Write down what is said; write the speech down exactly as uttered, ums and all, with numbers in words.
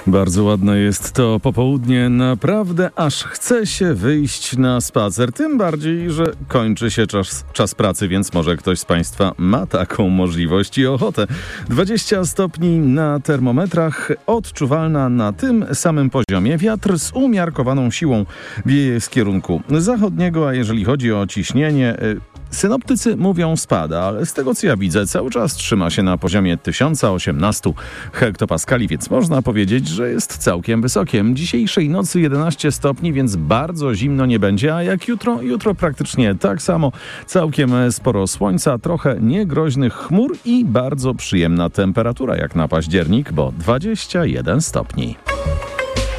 Bardzo ładne jest to popołudnie, naprawdę aż chce się wyjść na spacer, tym bardziej, że kończy się czas, czas pracy, więc może ktoś z Państwa ma taką możliwość i ochotę. dwadzieścia stopni na termometrach, odczuwalna na tym samym poziomie. Wiatr z umiarkowaną siłą wieje z kierunku zachodniego, a jeżeli chodzi o ciśnienie, synoptycy mówią spada, ale z tego co ja widzę cały czas trzyma się na poziomie tysiąc osiemnaście hektopaskali, więc można powiedzieć, że jest całkiem wysokie. Dzisiejszej nocy jedenaście stopni, więc bardzo zimno nie będzie, a jak jutro, jutro praktycznie tak samo. Całkiem sporo słońca, trochę niegroźnych chmur i bardzo przyjemna temperatura jak na październik, bo dwadzieścia jeden stopni.